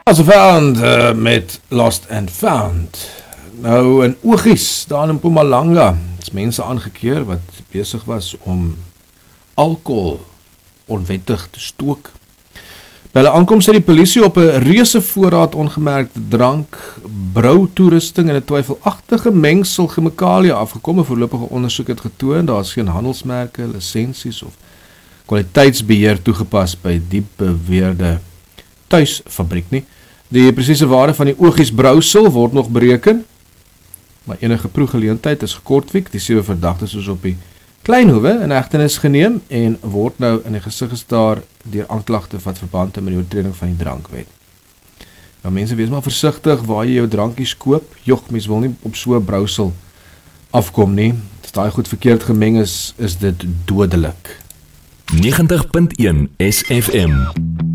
Lost and Found met Lost and Found. Nou in Ogies, daar in Mpumalanga, is mense aangekeer wat besig was om alcohol onwettig te stook. By hulle aankoms het die polisie op 'n reuse voorraad ongemerkte drank, broutoerusting en 'n twyfelagtige mengsel chemikalie afgekom. 'n Voorlopige ondersoek het getoon daar is geen handelsmerke, lisensies of kwaliteitsbeheer toegepas by die beweerde tuisfabriek nie. Die presiese waarde van die Ogies brousel word nog bereken, maar enige proegeleentheid is gekortwiek. Die 7 verdagtes is op die Kleinhoewe in hegtenis geneem en word nou in die gesig gestaar deur aanklagte wat verband het met die oortreding van die drankwet. Nou mense, wees maar versigtig waar jy jou drankies koop. Jog, mens wil nie op so 'n brousel afkom nie. As daai goed verkeerd gemeng is dit dodelik. 90.1 SFM